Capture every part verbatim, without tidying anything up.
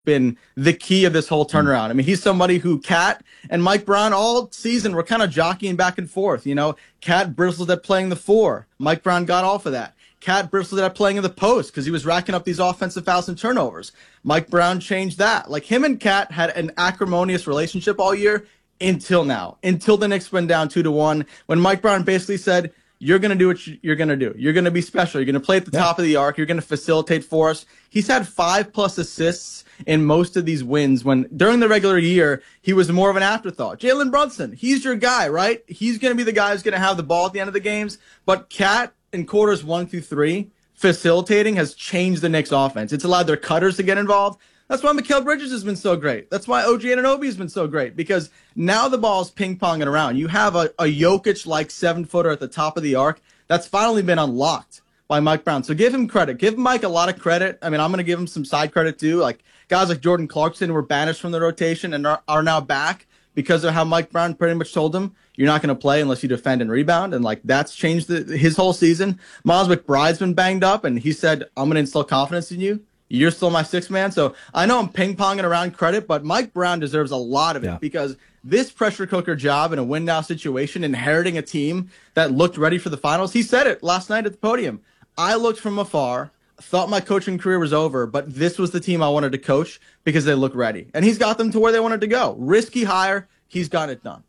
been the key of this whole turnaround. I mean, he's somebody who Cat and Mike Brown all season were kind of jockeying back and forth. You know, Cat bristled at playing the four. Mike Brown got off of that. Cat bristled at playing in the post because he was racking up these offensive fouls and turnovers. Mike Brown changed that. Like, him and Cat had an acrimonious relationship all year until now, until the Knicks went down two to one, when Mike Brown basically said, you're going to do what you're going to do. You're going to be special. You're going to play at the yeah. top of the arc. You're going to facilitate for us. He's had five plus assists in most of these wins when during the regular year, he was more of an afterthought. Jalen Brunson, he's your guy, right? He's going to be the guy who's going to have the ball at the end of the games. But Cat in quarters one through three, facilitating has changed the Knicks offense. It's allowed their cutters to get involved. That's why Mikal Bridges has been so great. That's why O G Anunoby has been so great, because now the ball's ping-ponging around. You have a, a Jokic-like seven-footer at the top of the arc that's finally been unlocked by Mike Brown. So give him credit. Give Mike a lot of credit. I mean, I'm going to give him some side credit, too. Like, guys like Jordan Clarkson were banished from the rotation and are, are now back because of how Mike Brown pretty much told him, you're not going to play unless you defend and rebound. And, like, that's changed the, his whole season. Miles McBride's been banged up, and he said, I'm going to instill confidence in you. You're still my sixth man. So I know I'm ping-ponging around credit, but Mike Brown deserves a lot of it yeah. because this pressure cooker job in a win-now situation, inheriting a team that looked ready for the finals, he said it last night at the podium. I looked from afar, thought my coaching career was over, but this was the team I wanted to coach because they look ready. And he's got them to where they wanted to go. Risky hire. He's gotten it done.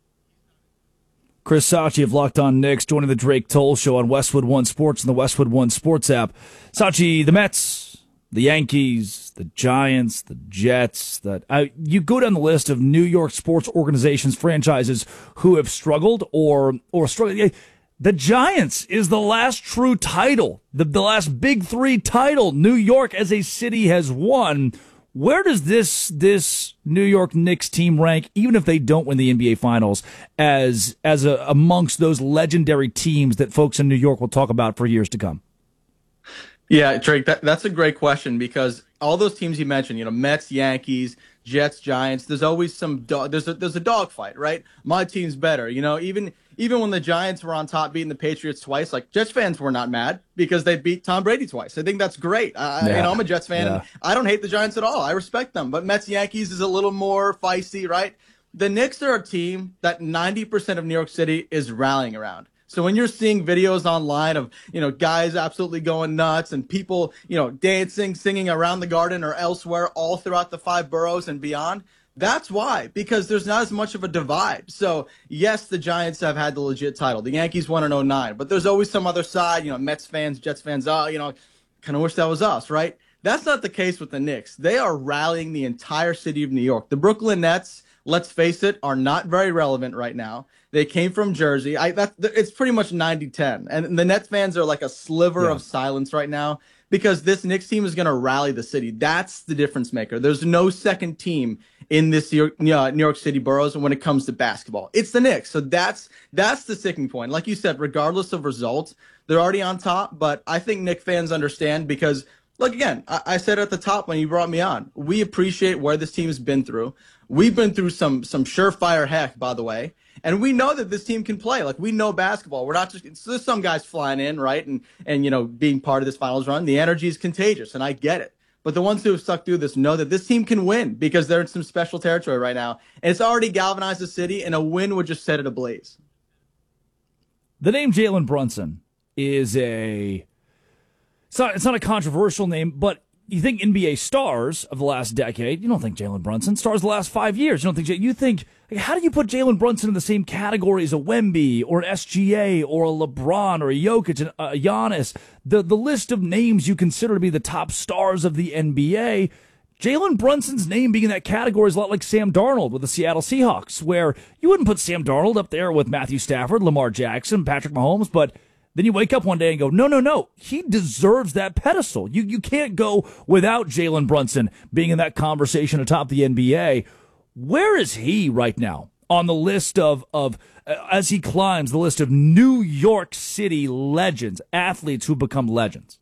Chris Sachi of Locked On Knicks joining the Drake Toll Show on Westwood One Sports and the Westwood One Sports app. Sachi, the Mets, the Yankees, the Giants, the Jets, that uh, you go down the list of New York sports organizations, franchises who have struggled or or struggled. The Giants is the last true title, the, the last big three title New York as a city has won. Where does this this New York Knicks team rank, even if they don't win the N B A Finals, as as a, amongst those legendary teams that folks in New York will talk about for years to come? Yeah, Drake, that, that's a great question because all those teams you mentioned, you know, Mets, Yankees, Jets, Giants, there's always some dog, there's a, there's a dogfight, right? My team's better. You know, even even when the Giants were on top beating the Patriots twice, like Jets fans were not mad because they beat Tom Brady twice. I think that's great. I, yeah. You know, I'm a Jets fan. Yeah. And I don't hate the Giants at all. I respect them. But Mets, Yankees is a little more feisty, right? The Knicks are a team that ninety percent of New York City is rallying around. So when you're seeing videos online of, you know, guys absolutely going nuts and people, you know, dancing, singing around the Garden or elsewhere all throughout the five boroughs and beyond, that's why, because there's not as much of a divide. So, yes, the Giants have had the legit title. The Yankees won in oh nine, but there's always some other side, you know, Mets fans, Jets fans, oh, you know, kind of wish that was us, right? That's not the case with the Knicks. They are rallying the entire city of New York. The Brooklyn Nets, let's face it, are not very relevant right now. They came from Jersey. I that it's pretty much ninety ten. And the Nets fans are like a sliver yeah. of silence right now because this Knicks team is going to rally the city. That's the difference maker. There's no second team in this New York, uh, New York City boroughs when it comes to basketball. It's the Knicks. So that's that's the sticking point. Like you said, regardless of results, they're already on top. But I think Knicks fans understand because, look, again, I, I said at the top when you brought me on, we appreciate where this team has been through. We've been through some some surefire heck, by the way. And we know that this team can play. Like, we know basketball. We're not just – there's some guys flying in, right, and, and, you know, being part of this finals run. The energy is contagious, and I get it. But the ones who have stuck through this know that this team can win because they're in some special territory right now. And it's already galvanized the city, and a win would just set it ablaze. The name Jalen Brunson is a – it's not, it's not a controversial name, but – you think N B A stars of the last decade, you don't think Jalen Brunson. Stars of the last five years, you don't think, you think, like, how do you put Jalen Brunson in the same category as a Wemby or an S G A or a LeBron or a Jokic and a Giannis? The, the list of names you consider to be the top stars of the N B A, Jalen Brunson's name being in that category is a lot like Sam Darnold with the Seattle Seahawks, where you wouldn't put Sam Darnold up there with Matthew Stafford, Lamar Jackson, Patrick Mahomes, but then you wake up one day and go, no, no, no, he deserves that pedestal. You you can't go without Jalen Brunson being in that conversation atop the N B A. Where is he right now on the list of, of uh, as he climbs the list of New York City legends, athletes who become legends?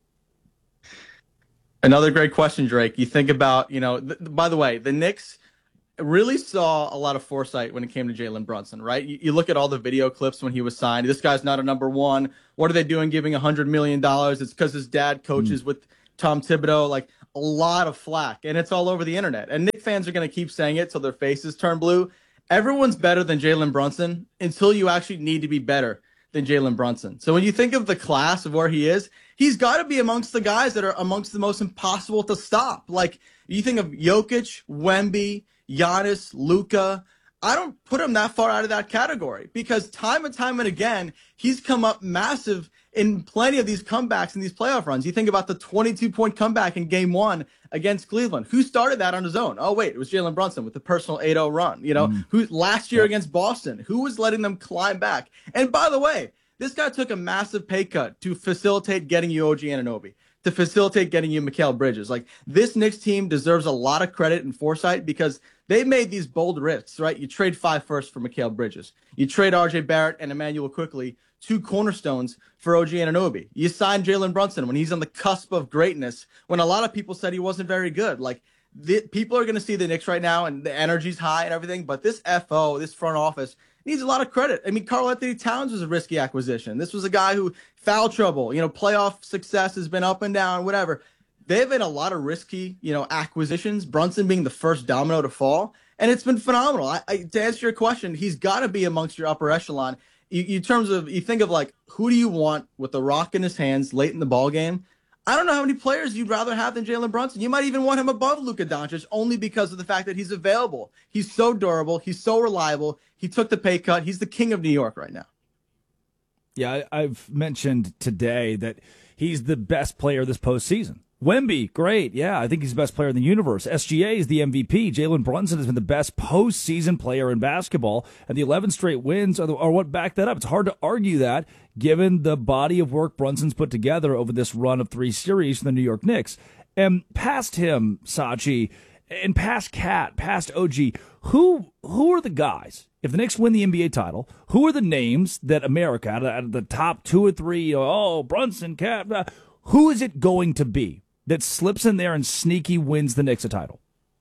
Another great question, Drake. You think about, you know, th- by the way, the Knicks really saw a lot of foresight when it came to Jalen Brunson, right? You, you look at all the video clips when he was signed. This guy's not a number one. What are they doing giving one hundred million dollars? It's because his dad coaches mm. with Tom Thibodeau. Like, a lot of flack, and it's all over the internet. And Knicks fans are going to keep saying it till their faces turn blue. Everyone's better than Jalen Brunson until you actually need to be better than Jalen Brunson. So when you think of the class of where he is, he's got to be amongst the guys that are amongst the most impossible to stop. Like, you think of Jokic, Wemby, Giannis, Luka. I don't put him that far out of that category because time and time and again, he's come up massive in plenty of these comebacks in these playoff runs. You think about the twenty-two point comeback in game one against Cleveland. Who started that on his own? Oh, wait, it was Jalen Brunson with the personal eight oh run. You know, mm. who last year against Boston, who was letting them climb back? And by the way, this guy took a massive pay cut to facilitate getting you O G Anunoby, to facilitate getting you Mikal Bridges. Like, this Knicks team deserves a lot of credit and foresight because they made these bold risks, right? You trade five firsts for Mikal Bridges. You trade R J Barrett and Emmanuel Quickly, two cornerstones for O G Anunoby. You sign Jalen Brunson when he's on the cusp of greatness, when a lot of people said he wasn't very good. Like, the, people are going to see the Knicks right now, and the energy's high and everything, but this F O, this front office, needs a lot of credit. I mean, Karl-Anthony Towns was a risky acquisition. This was a guy who, foul trouble, you know, playoff success has been up and down, whatever. They've made a lot of risky, you know, acquisitions, Brunson being the first domino to fall, and it's been phenomenal. I, I, to answer your question, he's got to be amongst your upper echelon. You, you terms of, you think of, like, who do you want with the rock in his hands late in the ball game? I don't know how many players you'd rather have than Jalen Brunson. You might even want him above Luka Doncic only because of the fact that he's available. He's so durable. He's so reliable. He took the pay cut. He's the king of New York right now. Yeah, I've mentioned today that he's the best player this postseason. Wemby, great. Yeah, I think he's the best player in the universe. S G A is the M V P. Jalen Brunson has been the best postseason player in basketball, and the eleven straight wins are, the, are what back that up. It's hard to argue that, given the body of work Brunson's put together over this run of three series for the New York Knicks. And past him, Sachi, and past Cat, past O G, who who are the guys? If the Knicks win the N B A title, who are the names that America, out of, out of the top two or three, oh, Brunson, Cat, uh, who is it going to be that slips in there and sneaky wins the Knicks a title?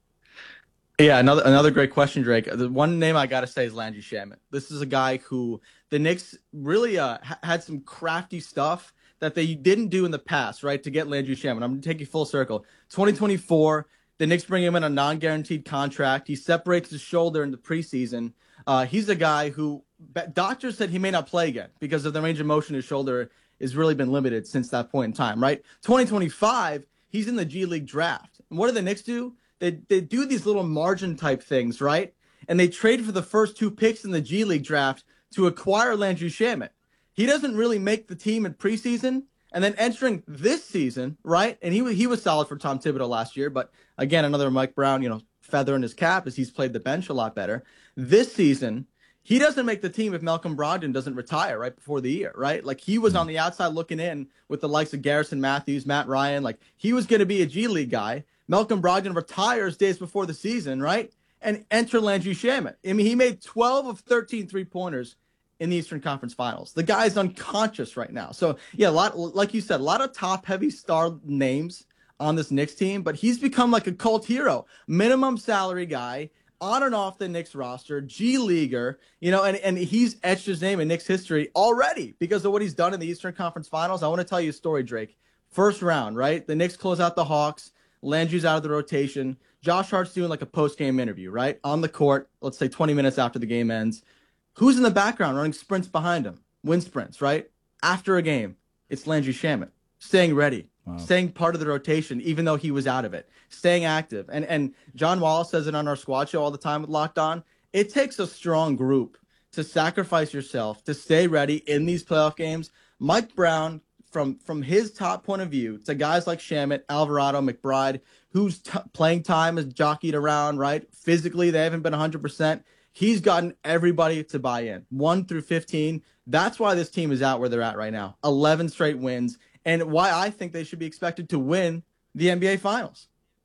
Yeah, another another great question, Drake. The one name I got to say is Landry Shamet. This is a guy who the Knicks really uh, ha- had some crafty stuff that they didn't do in the past, right, to get Landry Shamet. I'm going to take you full circle. twenty twenty-four, the Knicks bring him in a non-guaranteed contract. He separates his shoulder in the preseason. Uh, he's a guy who doctors said he may not play again because of the range of motion his shoulder has really been limited since that point in time, right? twenty twenty-five, he's in the G League draft. And what do the Knicks do? They they do these little margin type things, right? And they trade for the first two picks in the G League draft to acquire Landry Shamet. He doesn't really make the team in preseason, and then entering this season, right? And he he was solid for Tom Thibodeau last year, but again, another Mike Brown, you know, feather in his cap as he's played the bench a lot better. This season, he doesn't make the team if Malcolm Brogdon doesn't retire right before the year, right? Like, he was on the outside looking in with the likes of Garrison Matthews, Matt Ryan. Like, he was going to be a G League guy. Malcolm Brogdon retires days before the season, right? And enter Landry Shamet. I mean, he made twelve of thirteen three-pointers in the Eastern Conference Finals. The guy's unconscious right now. So, yeah, a lot, like you said, a lot of top-heavy star names on this Knicks team, but he's become like a cult hero. Minimum salary guy, on and off the Knicks roster, G Leaguer, you know, and, and he's etched his name in Knicks history already because of what he's done in the Eastern Conference Finals. I want to tell you a story, Drake. First round, right? The Knicks close out the Hawks. Landry's out of the rotation. Josh Hart's doing like a post-game interview, right? On the court, let's say twenty minutes after the game ends. Who's in the background running sprints behind him? Wind sprints, right? After a game, it's Landry Shamet, staying ready. Wow. Staying part of the rotation, even though he was out of it. Staying active. And and John Wall says it on our squad show all the time with Locked On. It takes a strong group to sacrifice yourself, to stay ready in these playoff games. Mike Brown, from, from his top point of view, to guys like Shamet, Alvarado, McBride, whose t- playing time is jockeyed around, right? Physically, they haven't been one hundred percent. He's gotten everybody to buy in. one through fifteen. That's why this team is out where they're at right now. eleven straight wins. And why I think they should be expected to win the N B A Finals.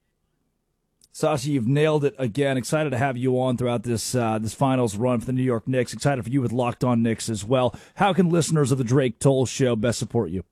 Sashi, you've nailed it again. Excited to have you on throughout this uh, this finals run for the New York Knicks. Excited for you with Locked On Knicks as well. How can listeners of the Drake Toll Show best support you?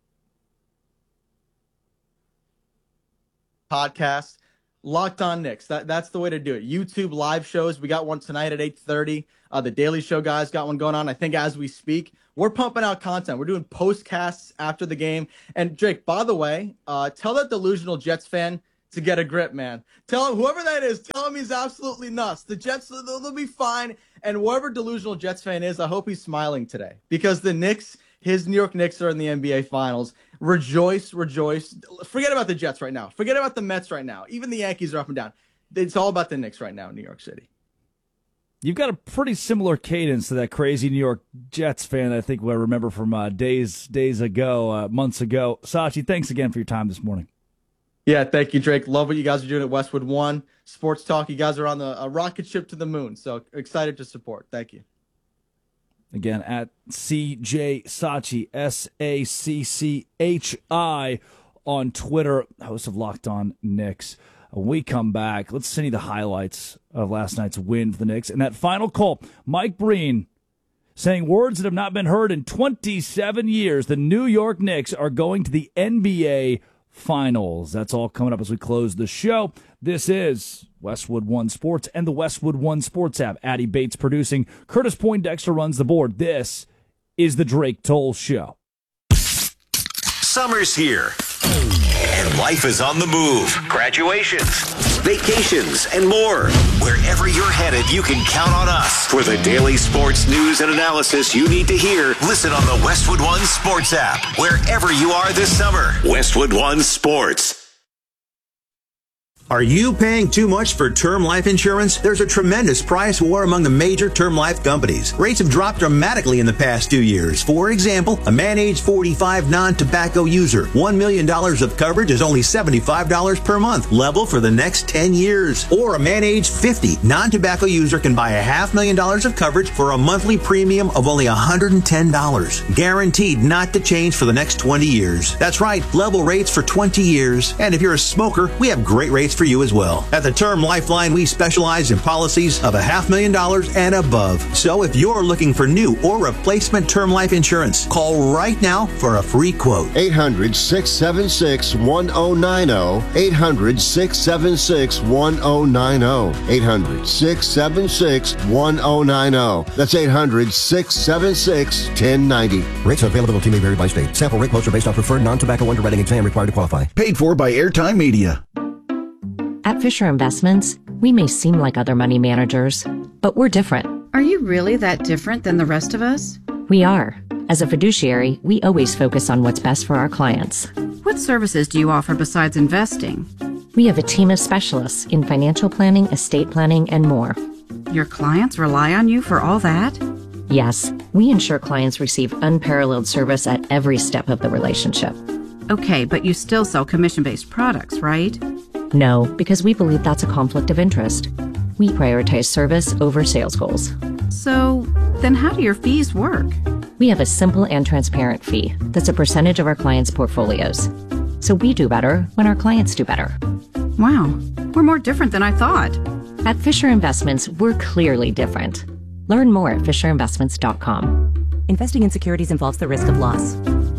Podcast, Locked On Knicks. That, that's the way to do it. YouTube live shows. We got one tonight at eight thirty. Uh, the Daily Show guys got one going on, I think, as we speak. we're pumping out content. We're doing postcasts after the game. And Drake, by the way, uh, tell that delusional Jets fan to get a grip, man. Tell him, whoever that is, tell him he's absolutely nuts. The Jets, they'll, they'll be fine. And whoever delusional Jets fan is, I hope he's smiling today, because the Knicks, his New York Knicks are in the N B A Finals. Rejoice, rejoice. Forget about the Jets right now. Forget about the Mets right now. Even the Yankees are up and down. It's all about the Knicks right now in New York City. You've got a pretty similar cadence to that crazy New York Jets fan I think I remember from uh, days days ago, uh, months ago. Sachi, thanks again for your time this morning. Yeah, thank you, Drake. Love what you guys are doing at Westwood One Sports Talk. You guys are on the a rocket ship to the moon, so excited to support. Thank you. Again, at C J Sachi, S A C C H I on Twitter, host of Locked On Knicks. When we come back, let's send you the highlights of last night's win for the Knicks. And that final call, Mike Breen saying words that have not been heard in twenty-seven years. The New York Knicks are going to the N B A Finals. That's all coming up as we close the show. This is Westwood One Sports and the Westwood One Sports app. Addie Bates producing. Curtis Poindexter runs the board. This is the Drake Toll Show. Summer's here, and life is on the move. Graduations, vacations, and more. Wherever you're headed, you can count on us. For the daily sports news and analysis you need to hear, listen on the Westwood One Sports app. Wherever you are this summer, Westwood One Sports. Are you paying too much for term life insurance? There's a tremendous price war among the major term life companies. Rates have dropped dramatically in the past two years. For example, a man age forty-five non-tobacco user, one million dollars of coverage is only seventy-five dollars per month, level for the next ten years. Or a man age fifty non-tobacco user can buy a half million dollars of coverage for a monthly premium of only one hundred ten dollars. Guaranteed not to change for the next twenty years. That's right, level rates for twenty years. And if you're a smoker, we have great rates for you as well. At the Term Lifeline, we specialize in policies of a half million dollars and above. So if you're looking for new or replacement term life insurance, call right now for a free quote. eight hundred, six seven six, one oh nine oh. eight hundred, six seven six, one oh nine oh. eight hundred, six seven six, one oh nine oh. That's eight hundred, six seven six, one oh nine oh. Rates and availability may vary by state. Sample rate quotes are based on preferred non-tobacco underwriting exam required to qualify. Paid for by Airtime Media. At Fisher Investments, we may seem like other money managers, but we're different. Are you really that different than the rest of us? We are. As a fiduciary, we always focus on what's best for our clients. What services do you offer besides investing? We have a team of specialists in financial planning, estate planning, and more. Your clients rely on you for all that? Yes, we ensure clients receive unparalleled service at every step of the relationship. Okay, but you still sell commission-based products, right? No, because we believe that's a conflict of interest. We prioritize service over sales goals. So, then how do your fees work? We have a simple and transparent fee that's a percentage of our clients' portfolios. So we do better when our clients do better. Wow, we're more different than I thought. At Fisher Investments, we're clearly different. Learn more at fisher investments dot com. Investing in securities involves the risk of loss.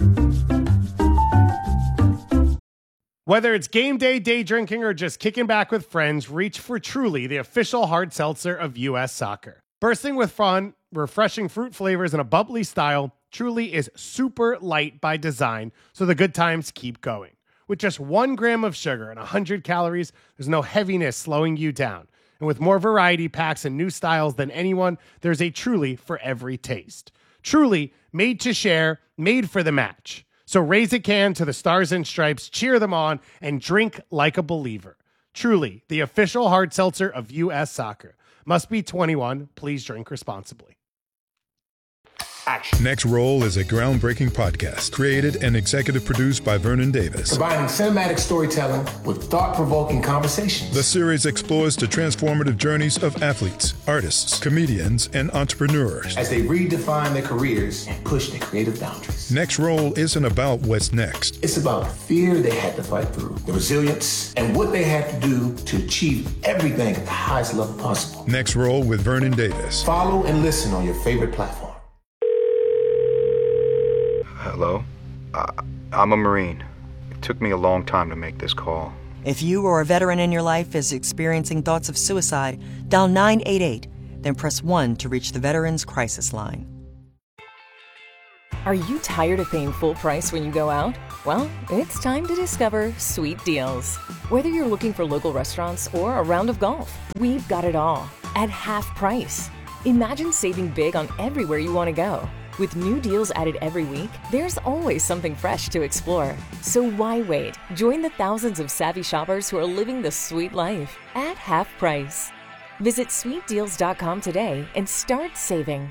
Whether it's game day, day drinking, or just kicking back with friends, reach for Truly, the official hard seltzer of U S Soccer. Bursting with fun, refreshing fruit flavors, and a bubbly style, Truly is super light by design, so the good times keep going. With just one gram of sugar and one hundred calories, there's no heaviness slowing you down. And with more variety packs and new styles than anyone, there's a Truly for every taste. Truly, made to share, made for the match. So raise a can to the Stars and Stripes, cheer them on, and drink like a believer. Truly, the official hard seltzer of U S Soccer. Must be twenty-one. Please drink responsibly. Action. Next Roll is a groundbreaking podcast created and executive produced by Vernon Davis. Combining cinematic storytelling with thought-provoking conversations. The series explores the transformative journeys of athletes, artists, comedians, and entrepreneurs as they redefine their careers and push their creative boundaries. Next Roll isn't about what's next. It's about the fear they had to fight through, the resilience, and what they had to do to achieve everything at the highest level possible. Next Roll with Vernon Davis. Follow and listen on your favorite platform. Hello? Uh, I'm a Marine. It took me a long time to make this call. If you or a veteran in your life is experiencing thoughts of suicide, dial nine eight eight, then press one to reach the Veterans Crisis Line. Are you tired of paying full price when you go out? Well, it's time to discover Sweet Deals. Whether you're looking for local restaurants or a round of golf, we've got it all at half price. Imagine saving big on everywhere you want to go. With new deals added every week, there's always something fresh to explore. So why wait? Join the thousands of savvy shoppers who are living the sweet life at half price. Visit sweet deals dot com today and start saving.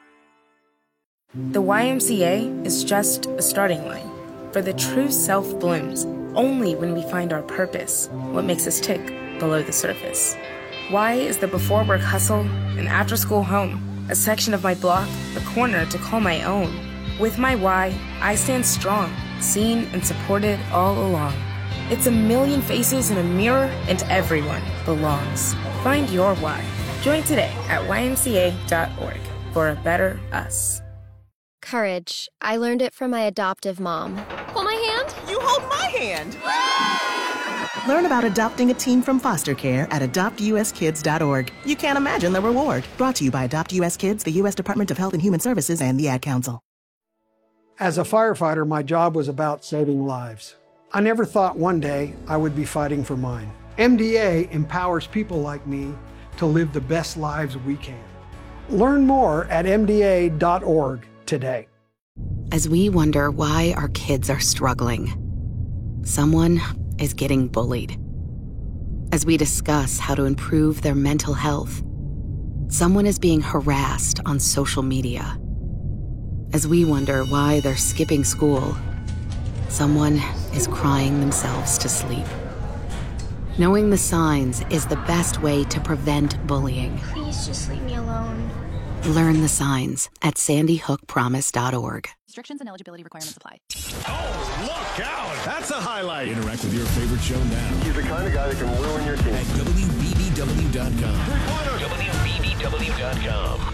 The Y M C A is just a starting line, for the true self blooms only when we find our purpose, what makes us tick below the surface. Y is the before work hustle and after school home, a section of my block, a corner to call my own. With my Y, I stand strong, seen and supported all along. It's a million faces in a mirror and everyone belongs. Find your Y. Join today at Y M C A dot org for a better us. Courage. I learned it from my adoptive mom. Hold my hand. You hold my hand. Learn about adopting a teen from foster care at adopt u s kids dot org. You can't imagine the reward. Brought to you by Adopt U S Kids, the U S Department of Health and Human Services, and the Ad Council. As a firefighter, my job was about saving lives. I never thought one day I would be fighting for mine. M D A empowers people like me to live the best lives we can. Learn more at M D A dot org today. As we wonder why our kids are struggling, someone is getting bullied. As we discuss how to improve their mental health, someone is being harassed on social media. As we wonder why they're skipping school, someone is crying themselves to sleep. Knowing the signs is the best way to prevent bullying. Please just leave me alone. Learn the signs at sandy hook promise dot org. Restrictions and eligibility requirements apply. Oh, look out! That's a highlight. Interact with your favorite show now. He's the kind of guy that can ruin your team. At W B B W dot com. W B B W dot com.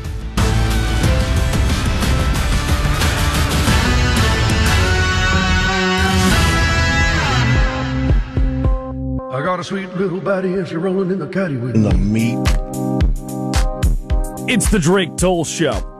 I got a sweet little body as you're rolling in the caddy with the meat. It's the Drake Toll Show.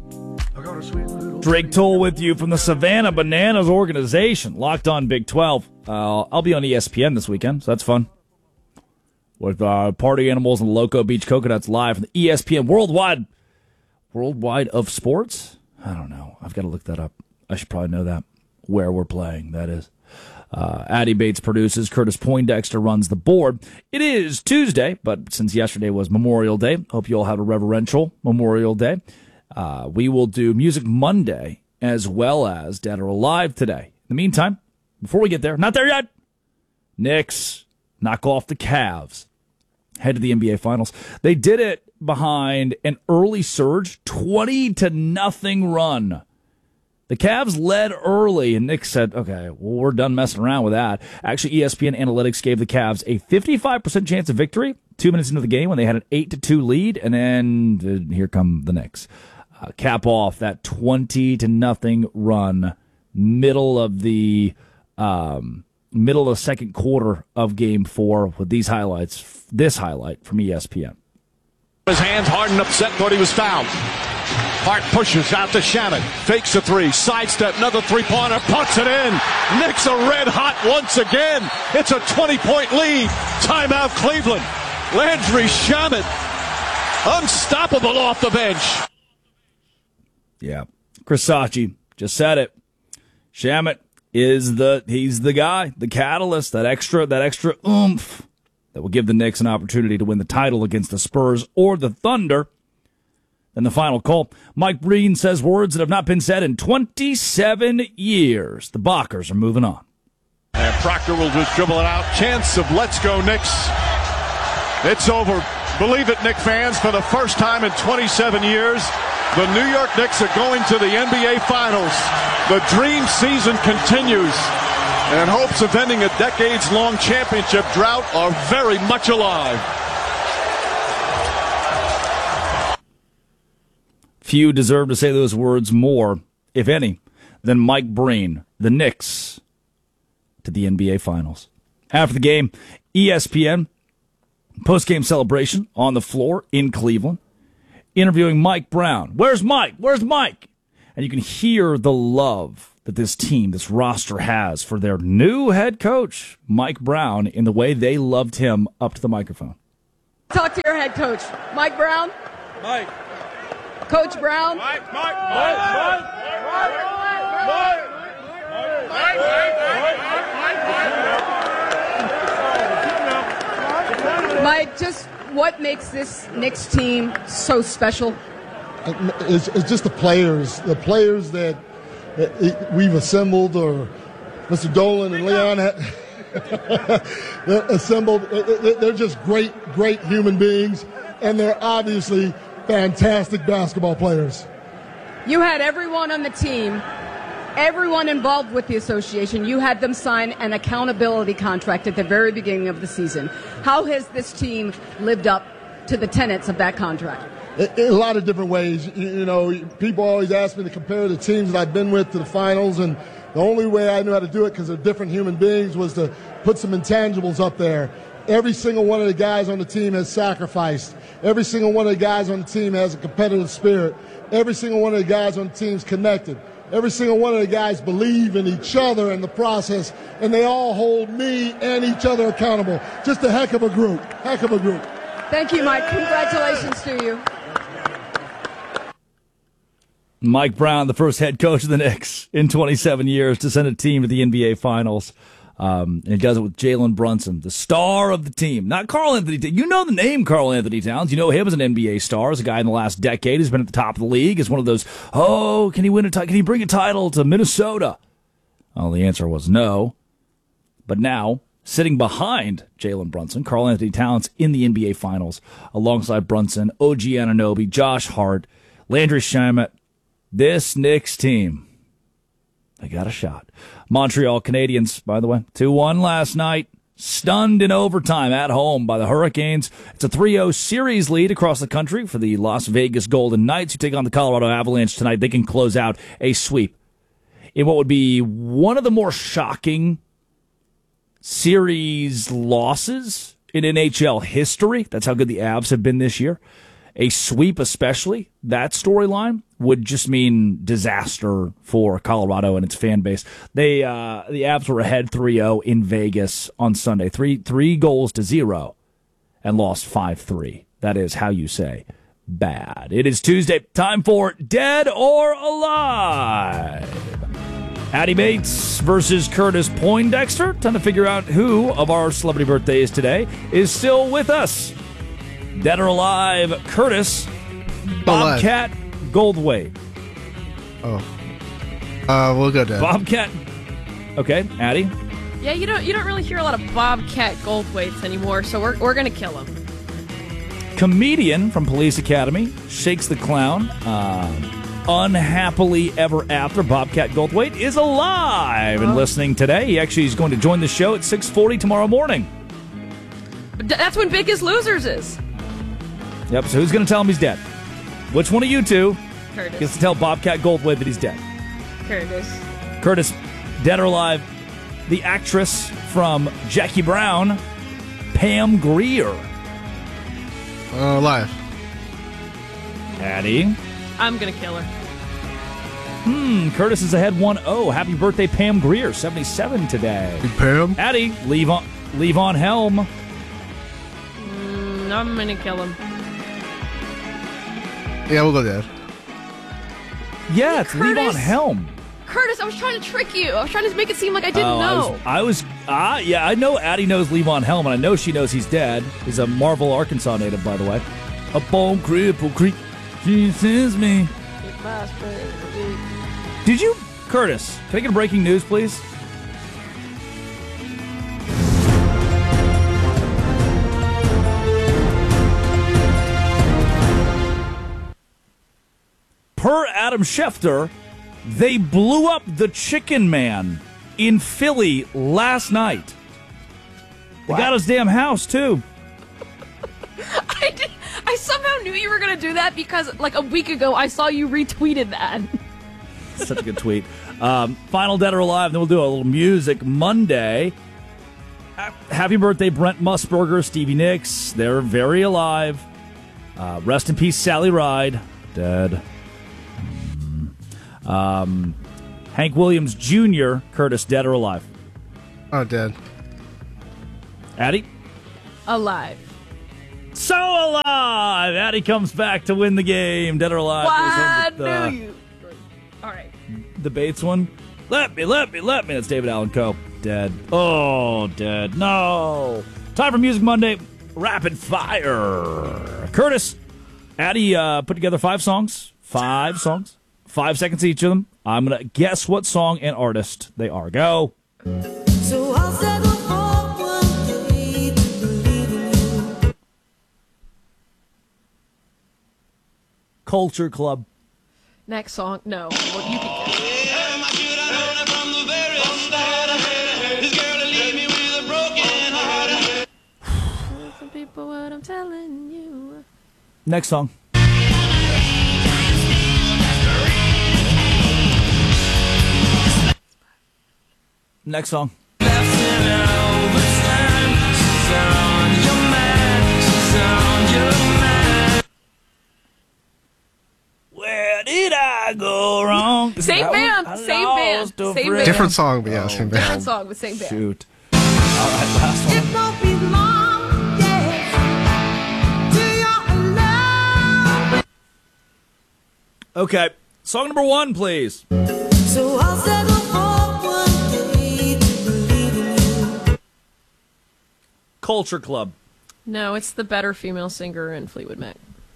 Drake Toll with you from the Savannah Bananas organization, Locked On Big twelve. Uh, I'll be on E S P N this weekend, so that's fun. With uh, Party Animals and Loco Beach Coconuts live from the E S P N Worldwide. Worldwide of Sports? I don't know. I've got to look that up. I should probably know that. Where we're playing, that is. Uh, Addie Bates produces. Curtis Poindexter runs the board. It is Tuesday, but since yesterday was Memorial Day, hope you all have a reverential Memorial Day. Uh, we will do Music Monday as well as Dead or Alive today. In the meantime, before we get there, not there yet, Knicks knock off the Cavs. Head to the N B A Finals. They did it behind an early surge, twenty to nothing run. The Cavs led early, and Nick said, okay, well, we're done messing around with that. Actually, E S P N Analytics gave the Cavs a fifty-five percent chance of victory two minutes into the game when they had an eight to two lead, and then uh, here come the Knicks. Uh, cap off that twenty to nothing run, middle of the um, middle of the second quarter of game four with these highlights, this highlight from E S P N. His hands, Harden upset, thought he was fouled. Hart pushes out to Shannon, fakes a three, sidestep, another three-pointer, puts it in. Knicks are red hot once again. It's a twenty-point lead. Timeout Cleveland. Landry Shamet, unstoppable off the bench. Yeah, Chris Sachi just said it. Shamet is the he's the guy, the catalyst, that extra that extra oomph that will give the Knicks an opportunity to win the title against the Spurs or the Thunder. And the final call, Mike Breen says words that have not been said in twenty-seven years. The Bockers are moving on. And Proctor will just dribble it out. Chance of let's go Knicks. It's over. Believe it, Knicks fans, for the first time in twenty-seven years, the New York Knicks are going to the N B A Finals. The dream season continues. And hopes of ending a decades-long championship drought are very much alive. Few deserve to say those words more, if any, than Mike Breen, the Knicks, to the N B A Finals. After the game, E S P N post-game celebration on the floor in Cleveland, interviewing Mike Brown. Where's Mike? Where's Mike? And you can hear the love that this team, this roster has for their new head coach, Mike Brown, in the way they loved him up to the microphone. Talk to your head coach. Mike Brown? Mike. Coach Brown? Mike, Mike, Mike, Mike, Mike, Mike, Mike, just what makes this Knicks team so special? It's, it's just the players, the players that, that we've assembled, or Mister Dolan and Leon have assembled. They're just great, great human beings, and they're obviously fantastic basketball players. You had everyone on the team, everyone involved with the association, you had them sign an accountability contract at the very beginning of the season. How has this team lived up to the tenets of that contract? In a lot of different ways. You know, people always ask me to compare the teams that I've been with to the finals, and the only way I knew how to do it, because they're different human beings, was to put some intangibles up there. Every single one of the guys on the team has sacrificed. Every single one of the guys on the team has a competitive spirit. Every single one of the guys on the team is connected. Every single one of the guys believe in each other and the process, and they all hold me and each other accountable. Just a heck of a group. Heck of a group. Thank you, Mike. Congratulations to you. Mike Brown, the first head coach of the Knicks in twenty-seven years to send a team to the N B A Finals. Um, and he does it with Jalen Brunson, the star of the team. Not Karl Anthony Towns. You know the name Karl Anthony Towns. You know him as an N B A star, as a guy in the last decade who's been at the top of the league, as one of those, oh, can he win a title? Can he bring a title to Minnesota? Well, the answer was no. But now, sitting behind Jalen Brunson, Karl Anthony Towns in the N B A Finals, alongside Brunson, O G Anunoby, Josh Hart, Landry Shamet. This Knicks team, they got a shot. Montreal Canadiens, by the way, two one last night. Stunned in overtime at home by the Hurricanes. It's a three oh series lead across the country for the Las Vegas Golden Knights, who take on the Colorado Avalanche tonight. They can close out a sweep in what would be one of the more shocking series losses in N H L history. That's how good the Avs have been this year. A sweep especially, that storyline would just mean disaster for Colorado and its fan base. They uh, the Avs were ahead three oh in Vegas on Sunday. Three three goals to zero and lost five three. That is how you say bad. It is Tuesday. Time for Dead or Alive. Addie Bates versus Curtis Poindexter. Time to figure out who of our celebrity birthdays today is still with us. Dead or alive, Curtis, Bobcat Goldthwait. Oh. Uh, we'll go dead. Bobcat. Okay, Addie. Yeah, you don't you don't really hear a lot of Bobcat Goldthwaits anymore, so we're we're gonna kill him. Comedian from Police Academy, Shakes the Clown. Uh, unhappily ever after, Bobcat Goldthwait is alive and listening today. He actually is going to join the show at six forty tomorrow morning. That's when Biggest Losers is. Yep, so who's going to tell him he's dead? Which one of you two Curtis. gets to tell Bobcat Goldthwait that he's dead? Curtis. Curtis, dead or alive, the actress from Jackie Brown, Pam Grier. Uh, alive. Addie. I'm going to kill her. Hmm, Curtis is ahead one oh. Happy birthday, Pam Grier, seventy-seven today. Hey, Pam. Addie, leave on, leave on Helm. Mm, I'm going to kill him. Yeah, we'll go dead. Yeah, it's Curtis. Levon Helm. Curtis, I was trying to trick you. I was trying to make it seem like I didn't oh, know. I was, I was ah, yeah, I know Addie knows Levon Helm, and I know she knows he's dead. He's a Marvel, Arkansas native, by the way. Up on Cripple Creek, she sends me. Did you, Curtis, can I get a breaking news, please? Per Adam Schefter, they blew up the Chicken Man in Philly last night. They What? got his damn house, too. I did, I somehow knew you were going to do that because, like, a week ago, I saw you retweeted that. Such a good tweet. Um, final Dead or Alive, then we'll do a little Music Monday. Uh, happy birthday, Brent Musburger, Stevie Nicks. They're very alive. Uh, rest in peace, Sally Ride. Dead. Um, Hank Williams Junior, Curtis, dead or alive? Oh, dead. Addie? Alive. So alive! Addie comes back to win the game. Dead or alive? Why With, uh, do you? All right. The Bates one. Let me, let me, let me. That's David Allen Coe. Dead. Oh, dead. No. Time for Music Monday. Rapid fire. Curtis, Addie uh, put together five songs. Five songs. Five seconds each of them. I'm going to guess what song and artist they are. Go. So I'll settle for one day to believe in you. Culture Club. Next song. No. Well, you can guess. Listen, people, what I'm telling you. Next song. Next song. Where did I go wrong? Same band. Same band. Same band. Different song, but yeah, same band. Different song, but same band. Shoot. All right, last one. It won't be long, yes, till you're alone. Okay. Song number one, please. So I'll settle for one day to believe in you. Culture Club. No, it's the better female singer in Fleetwood Mac.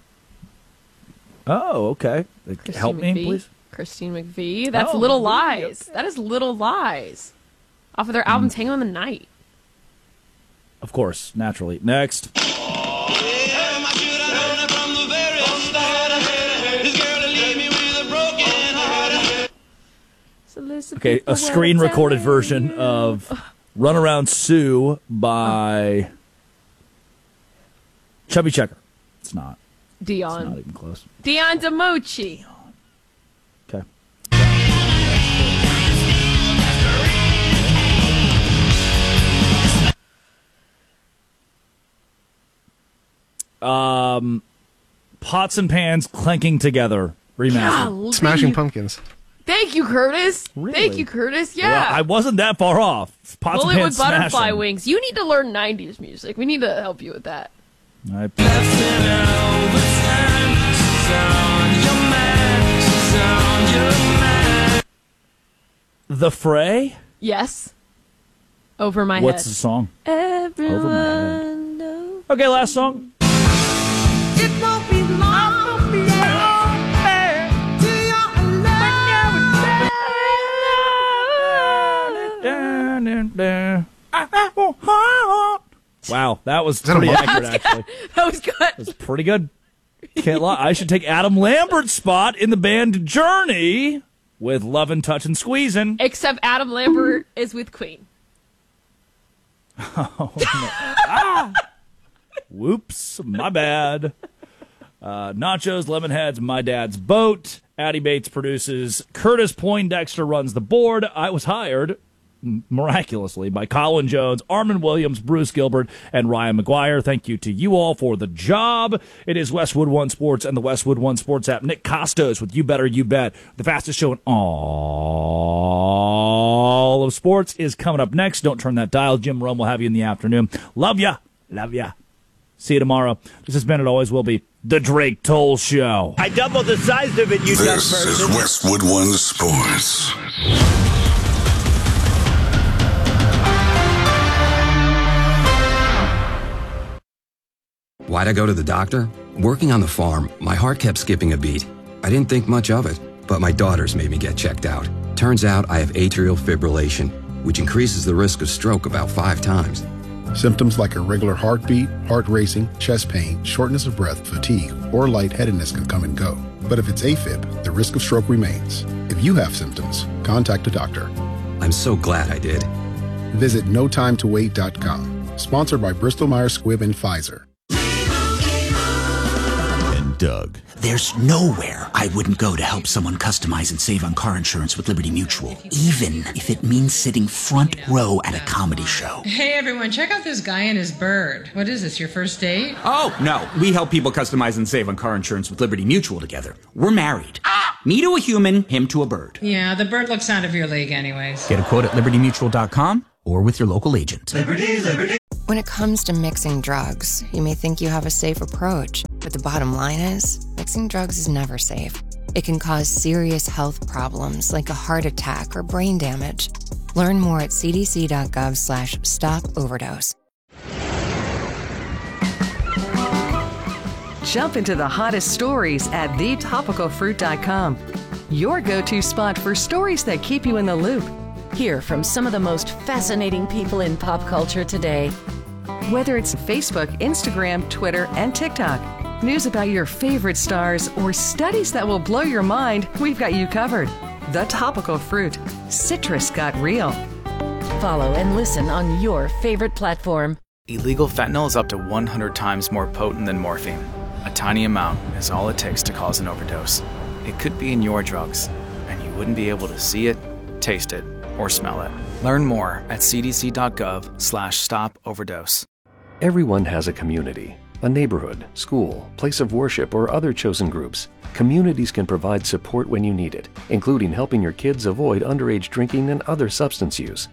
Oh, okay. Christine Help me, McVie. please. Christine McVie. That's Oh, Little really? Lies. That is Little Lies. Off of their album Tango in the Night. Of course, naturally. Next. So listen, Okay, people, a what screen I'm recorded telling version you. of Runaround Sue by Chubby Checker. It's not. Dion. It's not even close. Dion DiMucci. Okay. Um, Pots and Pans Clanking Together remastered. Golly. Smashing Pumpkins. Thank you, Curtis. Really? Thank you, Curtis. Yeah. Well, I wasn't that far off. Pots Bullet and with Pans butterfly Smashing. wings. You need to learn nineties music. We need to help you with that. All right. The Fray? Yes. Over my What's head. the song? Everyone Over my head. knows. Okay, last song. It won't be long, yes, till you're alone. Wow, that was that a pretty monk? accurate, actually. That was good. That was pretty good. Can't lie. I should take Adam Lambert's spot in the band Journey with Lovin', Touchin', Squeezin'. Except Adam Lambert is with Queen. Oh, no. Ah! Whoops, my bad. Uh, Nachos, Lemonheads, My Dad's Boat. Addie Bates produces. Curtis Poindexter runs the board. I was hired, miraculously, by Colin Jones, Armin Williams, Bruce Gilbert, and Ryan McGuire. Thank you to you all for the job. It is Westwood One Sports and the Westwood One Sports app. Nick Costos with You Better You Bet. The fastest show in all of sports is coming up next. Don't turn that dial. Jim Rome will have you in the afternoon. Love ya. Love ya. See you tomorrow. This has been, it always will be, The Drake Toll Show. I doubled the size of it, you dumb This person. is Westwood One Sports. Why'd I go to the doctor? Working on the farm, my heart kept skipping a beat. I didn't think much of it, but my daughters made me get checked out. Turns out I have atrial fibrillation, which increases the risk of stroke about five times. Symptoms like irregular heartbeat, heart racing, chest pain, shortness of breath, fatigue, or lightheadedness can come and go. But if it's AFib, the risk of stroke remains. If you have symptoms, contact a doctor. I'm so glad I did. Visit no time to wait dot com. Sponsored by Bristol Myers Squibb and Pfizer. And Doug. There's nowhere I wouldn't go to help someone customize and save on car insurance with Liberty Mutual, even if it means sitting front row at a comedy show. Hey everyone, check out this guy and his bird. What is this, your first date? Oh, no. We help people customize and save on car insurance with Liberty Mutual together. We're married. Me to a human, him to a bird. Yeah, the bird looks out of your league anyways. Get a quote at liberty mutual dot com or with your local agent. Liberty, Liberty. When it comes to mixing drugs, you may think you have a safe approach, but the bottom line is, mixing drugs is never safe. It can cause serious health problems like a heart attack or brain damage. Learn more at c d c dot gov slash stop overdose. Jump into the hottest stories at the topical fruit dot com. Your go-to spot for stories that keep you in the loop. Hear from some of the most fascinating people in pop culture today. Whether it's Facebook, Instagram, Twitter, and TikTok, news about your favorite stars, or studies that will blow your mind, we've got you covered. The Topical Fruit. Citrus got real. Follow and listen on your favorite platform. Illegal fentanyl is up to one hundred times more potent than morphine. A tiny amount is all it takes to cause an overdose. It could be in your drugs, and you wouldn't be able to see it, taste it, or smell it. Learn more at c d c dot gov slash stop overdose. Everyone has a community, a neighborhood, school, place of worship, or other chosen groups. Communities can provide support when you need it, including helping your kids avoid underage drinking and other substance use.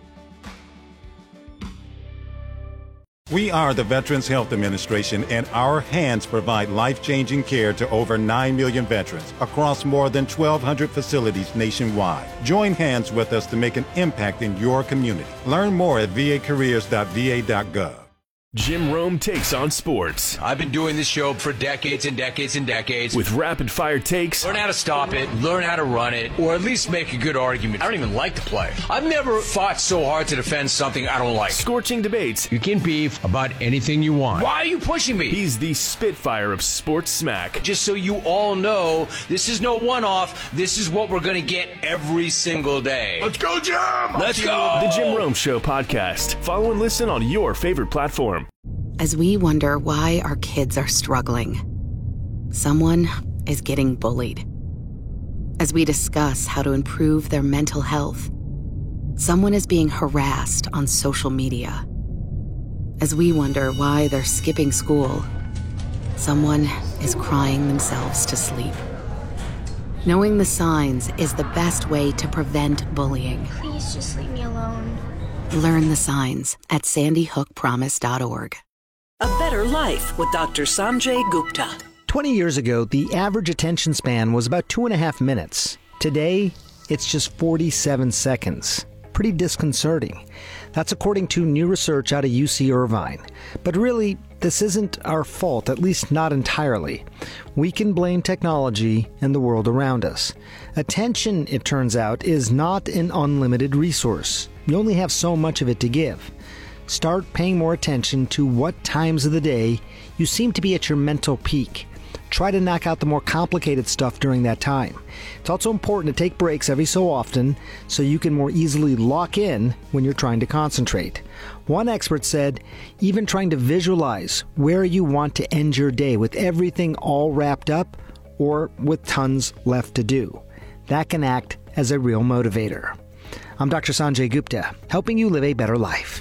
We are the Veterans Health Administration, and our hands provide life-changing care to over nine million veterans across more than twelve hundred facilities nationwide. Join hands with us to make an impact in your community. Learn more at v a careers dot v a dot gov. Jim Rome takes on sports. I've been doing this show for decades and decades and decades. With rapid-fire takes. Learn how to stop it, learn how to run it, or at least make a good argument. I don't even like to play. I've never fought so hard to defend something I don't like. Scorching debates. You can beef about anything you want. Why are you pushing me? He's the Spitfire of sports smack. Just so you all know, this is no one-off. This is what we're going to get every single day. Let's go, Jim! Let's go! The Jim Rome Show podcast. Follow and listen on your favorite platform. As we wonder why our kids are struggling, someone is getting bullied. As we discuss how to improve their mental health, someone is being harassed on social media. As we wonder why they're skipping school, someone is crying themselves to sleep. Knowing the signs is the best way to prevent bullying. Please just leave me alone. Learn the signs at sandy hook promise dot org. A Better Life with Doctor Sanjay Gupta. twenty years ago, the average attention span was about two and a half minutes. Today, it's just forty-seven seconds. Pretty disconcerting. That's according to new research out of U C Irvine. But really, this isn't our fault, at least not entirely. We can blame technology and the world around us. Attention, it turns out, is not an unlimited resource. You only have so much of it to give. Start paying more attention to what times of the day you seem to be at your mental peak. Try to knock out the more complicated stuff during that time. It's also important to take breaks every so often so you can more easily lock in when you're trying to concentrate. One expert said, even trying to visualize where you want to end your day with everything all wrapped up or with tons left to do. That can act as a real motivator. I'm Doctor Sanjay Gupta, helping you live a better life.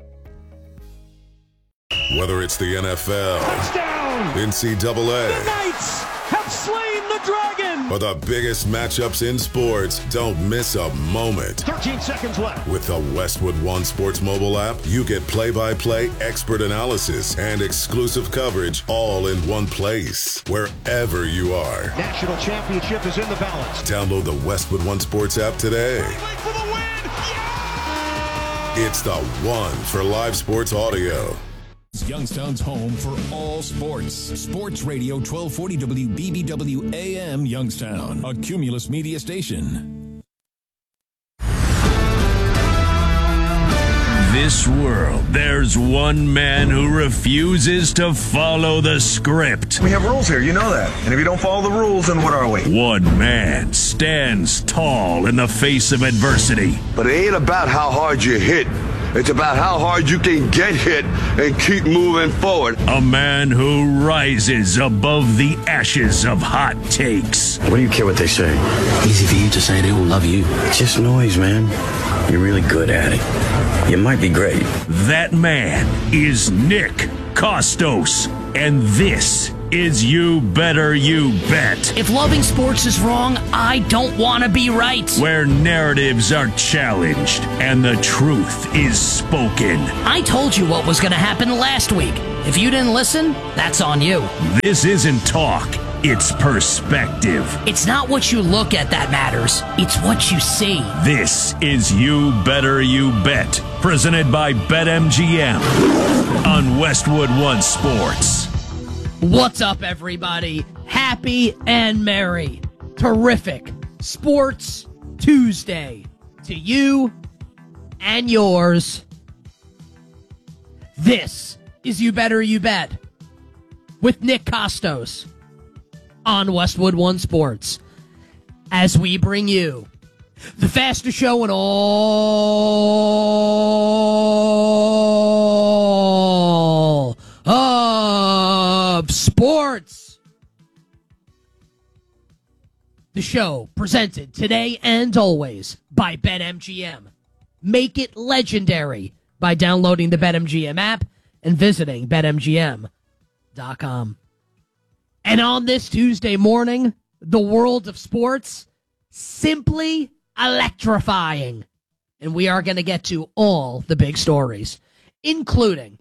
Whether it's the N F L, touchdown! N C double A, the Knights have slain the dragon, or the biggest matchups in sports, don't miss a moment. thirteen seconds left. With the Westwood One Sports mobile app, you get play-by-play expert analysis and exclusive coverage all in one place, wherever you are. National championship is in the balance. Download the Westwood One Sports app today. For the win! Yeah! It's the one for live sports audio. Youngstown's home for all sports. Sports Radio twelve forty W B B W A M Youngstown, a Cumulus media station. This world, there's one man who refuses to follow the script. We have rules here, you know that. And if you don't follow the rules, then what are we? One man stands tall in the face of adversity. But it ain't about how hard you hit. It's about how hard you can get hit and keep moving forward. A man who rises above the ashes of hot takes. What do you care what they say? Easy for you to say they will love you. It's just noise, man. You're really good at it. You might be great. That man is Nick Costos. and this is You Better You Bet. If loving sports is wrong, I don't want to be right. Where narratives are challenged and the truth is spoken. I told you what was going to happen last week. If you didn't listen, that's on you. This isn't talk, it's perspective. It's not what you look at that matters, it's what you see. This is You Better You Bet, presented by BetMGM on Westwood One Sports. What's up, everybody? Happy and merry, terrific Sports Tuesday to you and yours. This is You Better You Bet with Nick Costos on Westwood One Sports, as we bring you the fastest show in all of sports. The show presented today and always by BetMGM. Make it legendary by downloading the BetMGM app and visiting Bet M G M dot com. And on this Tuesday morning, the world of sports, simply electrifying. And we are going to get to all the big stories, including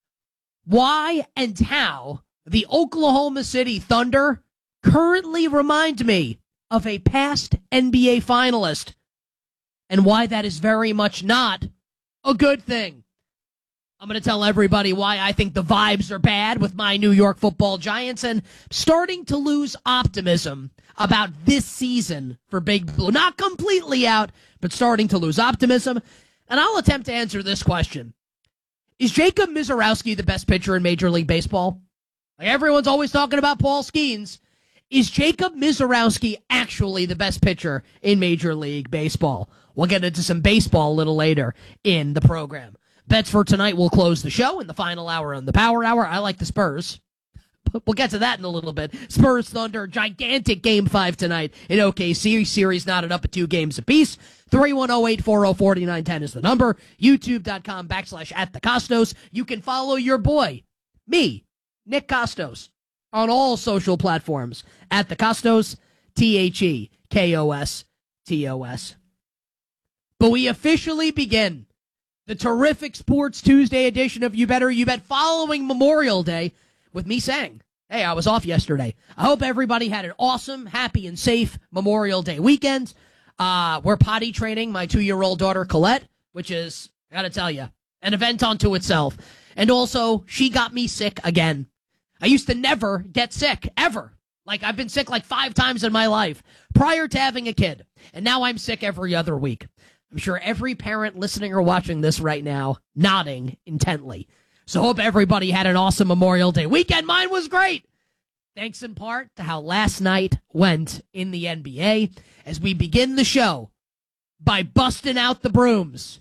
why and how the Oklahoma City Thunder currently remind me of a past N B A finalist, and why that is very much not a good thing. I'm going to tell everybody why I think the vibes are bad with my New York Football Giants and starting to lose optimism about this season for Big Blue. Not completely out, but starting to lose optimism. And I'll attempt to answer this question. Is Jacob Misiorowski the best pitcher in Major League Baseball? Like everyone's always talking about Paul Skeens. Is Jacob Misiorowski actually the best pitcher in Major League Baseball? We'll get into some baseball a little later in the program. Bets for tonight will close the show in the final hour on the Power Hour. I like the Spurs. We'll get to that in a little bit. Spurs Thunder, gigantic game five tonight in O K C. Series knotted up at two games apiece. three one zero, eight four zero, four nine one zero is the number. YouTube.com backslash at the Costos. You can follow your boy, me, Nick Costos, on all social platforms at the Costos, T H E K O S T O S. But we officially begin the terrific Sports Tuesday edition of You Better You Bet following Memorial Day with me saying, hey, I was off yesterday. I hope everybody had an awesome, happy, and safe Memorial Day weekend. Uh, we're potty training my two-year-old daughter, Colette, which is, I gotta tell you, an event unto itself. And also, she got me sick again. I used to never get sick, ever. Like, I've been sick like five times in my life prior to having a kid. And now I'm sick every other week. I'm sure every parent listening or watching this right now nodding intently. So hope everybody had an awesome Memorial Day weekend. Mine was great. Thanks in part to how last night went in the N B A as we begin the show by busting out the brooms.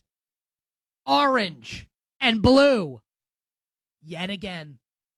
Orange and blue yet again.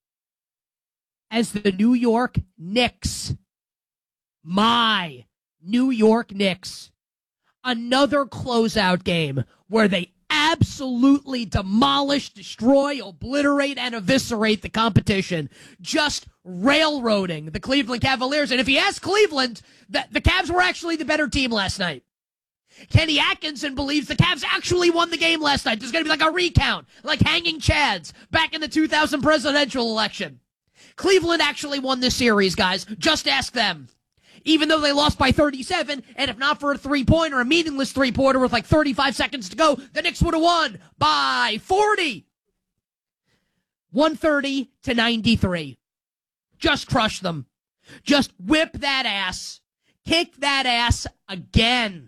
As the New York Knicks, my New York Knicks, another closeout game where they absolutely demolish, destroy, obliterate, and eviscerate the competition, just railroading the Cleveland Cavaliers. And if you ask Cleveland, the, the Cavs were actually the better team last night. Kenny Atkinson believes the Cavs actually won the game last night. There's going to be like a recount, like hanging chads back in the two thousand presidential election. Cleveland actually won this series, guys. Just ask them. Even though they lost by thirty-seven, and if not for a three-pointer, a meaningless three-pointer with like thirty-five seconds to go, the Knicks would have won by forty. one thirty to ninety-three. Just crush them. Just whip that ass. Kick that ass again.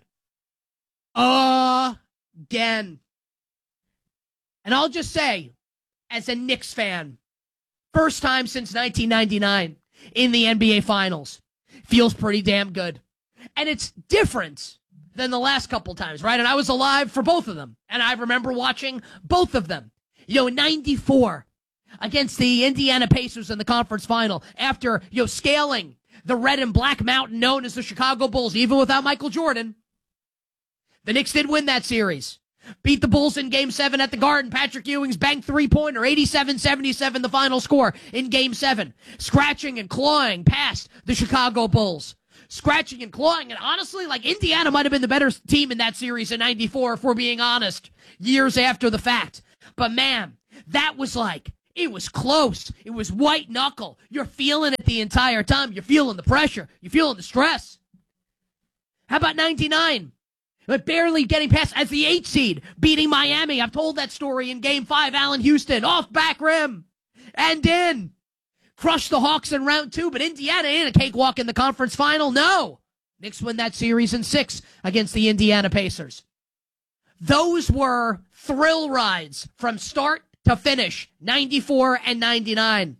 Again. And I'll just say, as a Knicks fan, first time since nineteen ninety-nine in the N B A Finals. Feels pretty damn good. And it's different than the last couple times, right? And I was alive for both of them. And I remember watching both of them. You know, in ninety-four, against the Indiana Pacers in the conference final, after, you know, scaling the red and black mountain known as the Chicago Bulls, even without Michael Jordan. The Knicks did win that series. Beat the Bulls in Game seven at the Garden. Patrick Ewing's banked three-pointer, eighty-seven seventy-seven the final score in Game seven. Scratching and clawing past the Chicago Bulls. Scratching and clawing, and honestly, like, Indiana might have been the better team in that series in ninety-four, if we're being honest, years after the fact. But man, that was like, it was close. It was white knuckle. You're feeling it the entire time. You're feeling the pressure. You're feeling the stress. How about ninety-nine? But barely getting past as the eight seed, beating Miami. I've told that story in Game five. Allen Houston, off back rim, and in. Crushed the Hawks in round two, but Indiana ain't a cakewalk in the conference final. No. Knicks win that series in six against the Indiana Pacers. Those were thrill rides from start to finish, ninety-four and ninety-nine.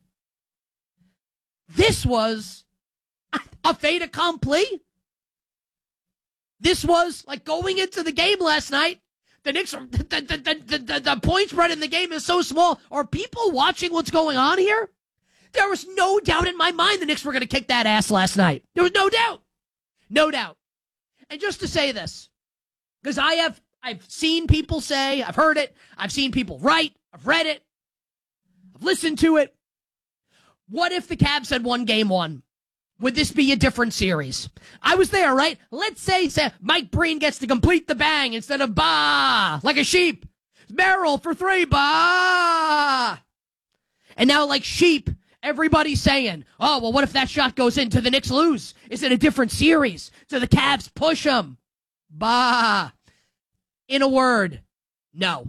This was a fait accompli. This was like going into the game last night. The Knicks, are, the, the, the, the, the point spread in the game is so small. Are people watching what's going on here? There was no doubt in my mind the Knicks were going to kick that ass last night. There was no doubt. No doubt. And just to say this, because I have, I've seen people say, I've heard it, I've seen people write, I've read it, I've listened to it. What if the Cavs had won game one? Would this be a different series? I was there, right? Let's say, say Mike Breen gets to complete the bang instead of bah, like a sheep. Merrill for three, bah. And now, like sheep, everybody's saying, oh, well, what if that shot goes in? Do the Knicks lose? Is it a different series? Do the Cavs push them? Bah. In a word, no.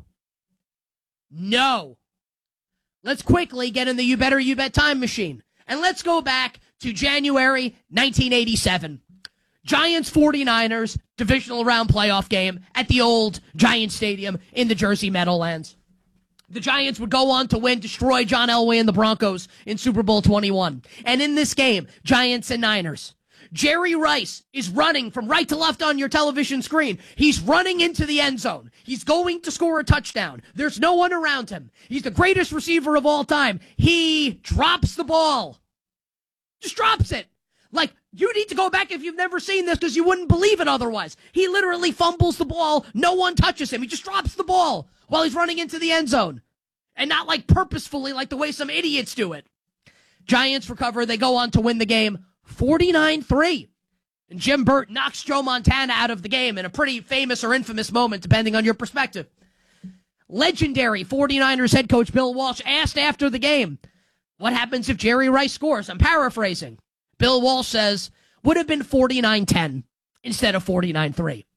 No. Let's quickly get in the You Better You Bet time machine. And let's go back to January nineteen eighty-seven. Giants forty-niners divisional round playoff game at the old Giant Stadium in the Jersey Meadowlands. The Giants would go on to win, destroy John Elway and the Broncos in Super Bowl twenty-one. And in this game, Giants and Niners, Jerry Rice is running from right to left on your television screen. He's running into the end zone. He's going to score a touchdown. There's no one around him. He's the greatest receiver of all time. He drops the ball. Just drops it. Like, you need to go back if you've never seen this because you wouldn't believe it otherwise. He literally fumbles the ball. No one touches him. He just drops the ball while he's running into the end zone. And not like purposefully like the way some idiots do it. Giants recover. They go on to win the game forty-nine three. And Jim Burt knocks Joe Montana out of the game in a pretty famous or infamous moment, depending on your perspective. Legendary forty-niners head coach Bill Walsh asked after the game, what happens if Jerry Rice scores? I'm paraphrasing. Bill Walsh says, would have been forty-nine ten instead of forty-nine three.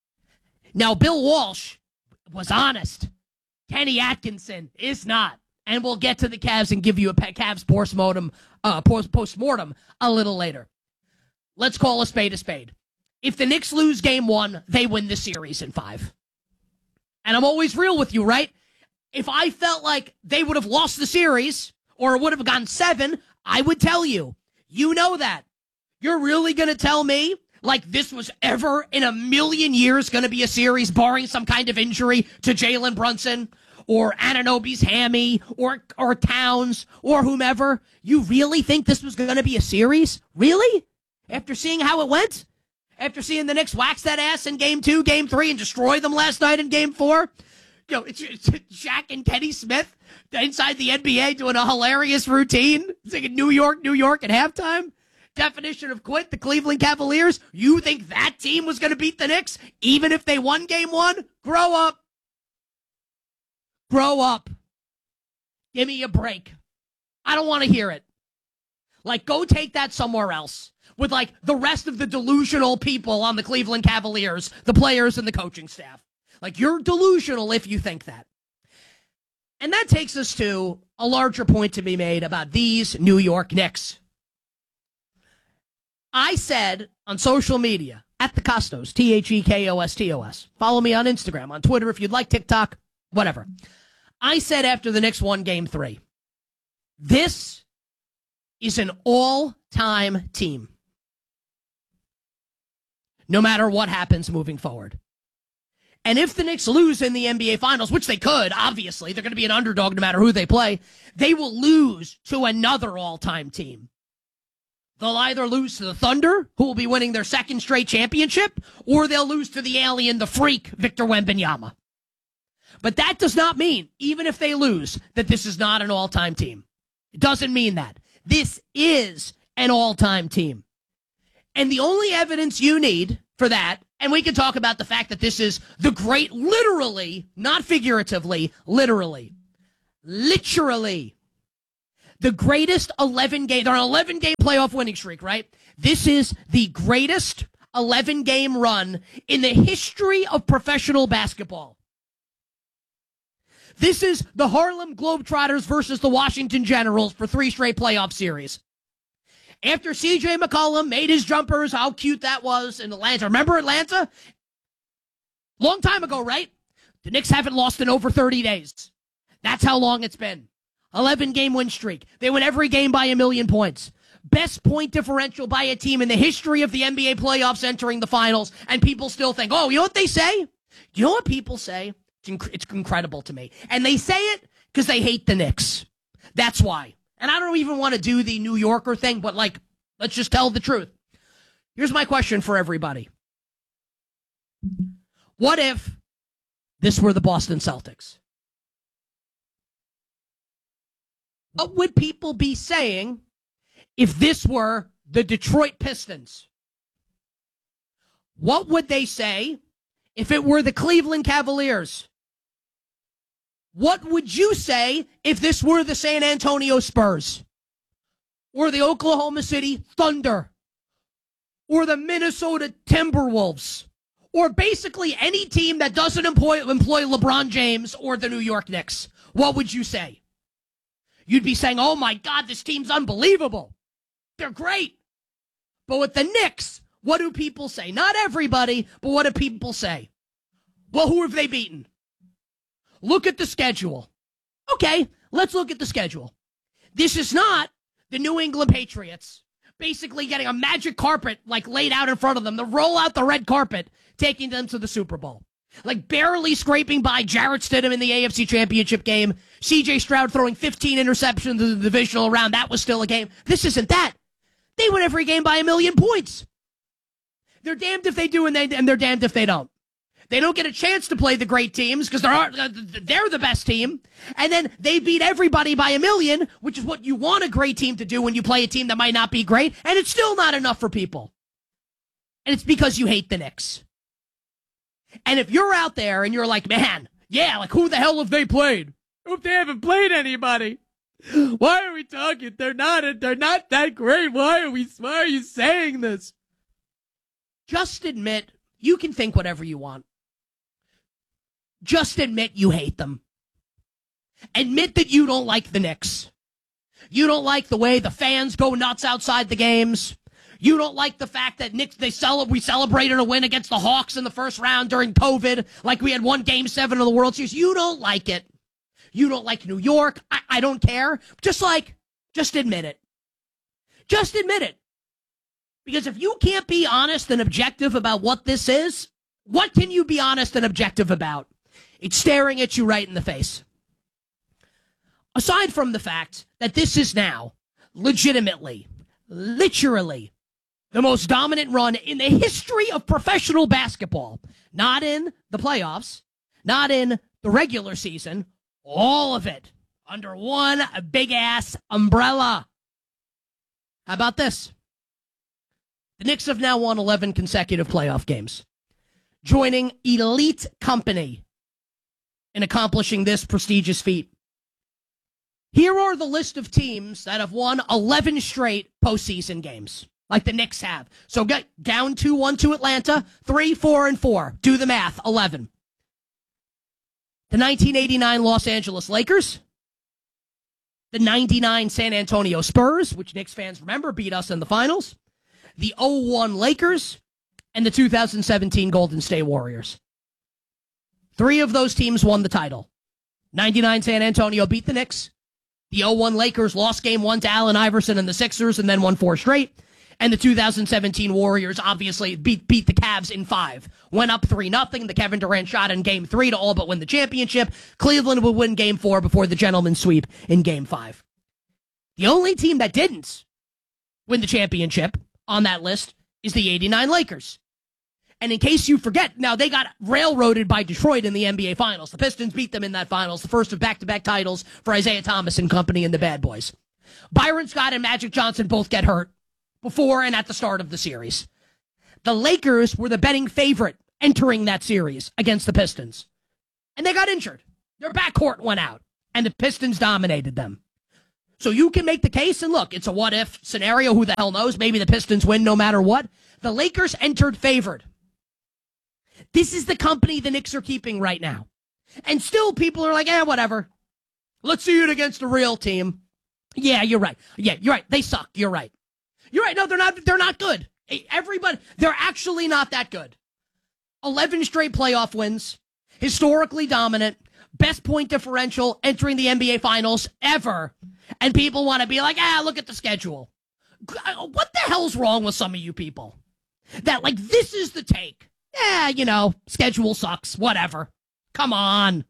Now, Bill Walsh was honest. Kenny Atkinson is not. And we'll get to the Cavs and give you a Cavs post-mortem, uh, post-mortem a little later. Let's call a spade a spade. If the Knicks lose game one, they win the series in five. And I'm always real with you, right? If I felt like they would have lost the series or it would have gone seven, I would tell you. You know that. You're really going to tell me like this was ever in a million years going to be a series barring some kind of injury to Jalen Brunson or Anunoby's hammy or or Towns or whomever? You really think this was going to be a series? Really? After seeing how it went? After seeing the Knicks wax that ass in game two, game three, and destroy them last night in game four? You know, it's, it's Shaq and Kenny Smith inside the N B A doing a hilarious routine, singing New York, New York at halftime. Definition of quit, the Cleveland Cavaliers. You think that team was going to beat the Knicks even if they won game one? Grow up. Grow up. Give me a break. I don't want to hear it. Like, go take that somewhere else with, like, the rest of the delusional people on the Cleveland Cavaliers, the players and the coaching staff. Like, you're delusional if you think that. And that takes us to a larger point to be made about these New York Knicks. I said on social media, at the Costos, T H E K O S T O S. Follow me on Instagram, on Twitter if you'd like, TikTok, whatever. I said after the Knicks won game three, this is an all-time team. No matter what happens moving forward. And if the Knicks lose in the N B A Finals, which they could, obviously, they're going to be an underdog no matter who they play, they will lose to another all-time team. They'll either lose to the Thunder, who will be winning their second straight championship, or they'll lose to the alien, the freak, Victor Wembanyama. But that does not mean, even if they lose, that this is not an all-time team. It doesn't mean that. This is an all-time team. And the only evidence you need for that, and we can talk about the fact that this is the great, literally, not figuratively, literally, literally, the greatest eleven-game, they're on an eleven-game playoff winning streak, right? This is the greatest eleven-game run in the history of professional basketball. This is the Harlem Globetrotters versus the Washington Generals for three straight playoff series. After C J McCollum made his jumpers, how cute that was in Atlanta. Remember Atlanta? Long time ago, right? The Knicks haven't lost in over thirty days. That's how long it's been. eleven-game win streak. They win every game by a million points. Best point differential by a team in the history of the N B A playoffs entering the finals, and people still think, oh, you know what they say? You know what people say? It's, inc- it's incredible to me. And they say it because they hate the Knicks. That's why. And I don't even want to do the New Yorker thing, but, like, let's just tell the truth. Here's my question for everybody. What if this were the Boston Celtics? What would people be saying if this were the Detroit Pistons? What would they say if it were the Cleveland Cavaliers? What would you say if this were the San Antonio Spurs? Or the Oklahoma City Thunder? Or the Minnesota Timberwolves? Or basically any team that doesn't employ, employ LeBron James or the New York Knicks? What would you say? You'd be saying, oh my God, this team's unbelievable. They're great. But with the Knicks, what do people say? Not everybody, but what do people say? Well, who have they beaten? Look at the schedule. Okay, let's look at the schedule. This is not the New England Patriots basically getting a magic carpet like laid out in front of them to roll out the red carpet, taking them to the Super Bowl. Like barely scraping by Jarrett Stidham in the A F C Championship game. C J Stroud throwing fifteen interceptions in the divisional round. That was still a game. This isn't that. They win every game by a million points. They're damned if they do and, they, and they're damned if they don't. They don't get a chance to play the great teams because they're, they're the best team. And then they beat everybody by a million, which is what you want a great team to do when you play a team that might not be great. And it's still not enough for people. And it's because you hate the Knicks. And if you're out there and you're like, man, yeah, like who the hell have they played? If they haven't played anybody, why are we talking? They're not, they're not that great. Why are we, why are you saying this? Just admit, you can think whatever you want. Just admit you hate them. Admit that you don't like the Knicks. You don't like the way the fans go nuts outside the games. You don't like the fact that Knicks, they cel- we celebrated a win against the Hawks in the first round during COVID, like we had won Game seven of the World Series. You don't like it. You don't like New York. I, I don't care. Just like, just admit it. Just admit it. Because if you can't be honest and objective about what this is, what can you be honest and objective about? It's staring at you right in the face. Aside from the fact that this is now legitimately, literally, the most dominant run in the history of professional basketball. Not in the playoffs, not in the regular season, all of it under one big-ass umbrella. How about this? The Knicks have now won eleven consecutive playoff games, joining elite company in accomplishing this prestigious feat. Here are the list of teams that have won eleven straight postseason games, like the Knicks have. So get down two one to Atlanta, three, four, and four. Do the math, eleven. The nineteen eighty-nine Los Angeles Lakers, the ninety-nine San Antonio Spurs, which Knicks fans remember beat us in the finals, the oh one Lakers, and the two thousand seventeen Golden State Warriors. Three of those teams won the title. ninety-nine San Antonio beat the Knicks. The oh one Lakers lost game one to Allen Iverson and the Sixers and then won four straight. And the two thousand seventeen Warriors obviously beat beat the Cavs in five. Went up three nothing. The Kevin Durant shot in game three to all but win the championship. Cleveland would win game four before the gentleman's sweep in game five. The only team that didn't win the championship on that list is the eighty-nine Lakers. And in case you forget, now they got railroaded by Detroit in the N B A Finals. The Pistons beat them in that Finals, the first of back-to-back titles for Isaiah Thomas and company and the Bad Boys. Byron Scott and Magic Johnson both get hurt before and at the start of the series. The Lakers were the betting favorite entering that series against the Pistons. And they got injured. Their backcourt went out, and the Pistons dominated them. So you can make the case, and look, it's a what-if scenario. Who the hell knows? Maybe the Pistons win no matter what. The Lakers entered favored. This is the company the Knicks are keeping right now. And still people are like, eh, whatever. Let's see it against a real team. Yeah, you're right. Yeah, you're right. They suck. You're right. You're right. No, they're not. They're not good. Everybody, they're actually not that good. eleven straight playoff wins. Historically dominant. Best point differential entering the N B A Finals ever. And people want to be like, ah, look at the schedule. What the hell's wrong with some of you people? That, like, this is the take. Yeah, you know, schedule sucks. Whatever. Come on.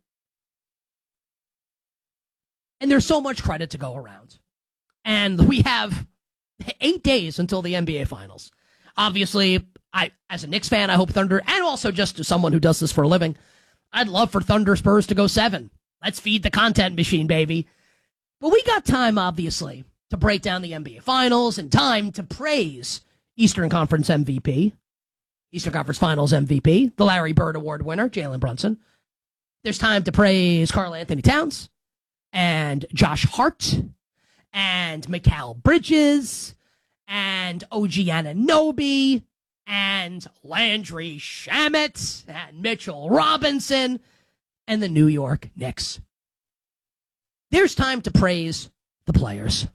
And there's so much credit to go around. And we have eight days until the N B A Finals. Obviously, I, as a Knicks fan, I hope Thunder, and also just as someone who does this for a living, I'd love for Thunder Spurs to go seven. Let's feed the content machine, baby. But we got time, obviously, to break down the N B A Finals and time to praise Eastern Conference M V P, Eastern Conference Finals M V P, the Larry Bird Award winner, Jalen Brunson. There's time to praise Karl Anthony Towns and Josh Hart and Mikal Bridges and O G Anunoby and Landry Shamet and Mitchell Robinson and the New York Knicks. There's time to praise the players.